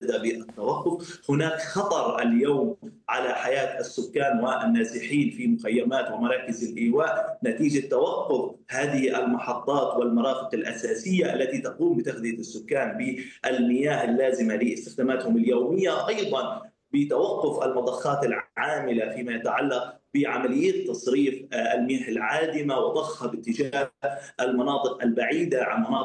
بدأ بالتوقف. هناك خطر اليوم على حياة السكان والنازحين في مخيمات ومراكز الإيواء نتيجة توقف هذه المحطات والمرافق الأساسية التي تقوم بتغذية السكان بالمياه اللازمة لاستخداماتهم اليومية، أيضا بتوقف المضخات العاملة فيما يتعلق بعملية تصريف المياه العادمة وضخها باتجاه المناطق البعيدة عن مناطق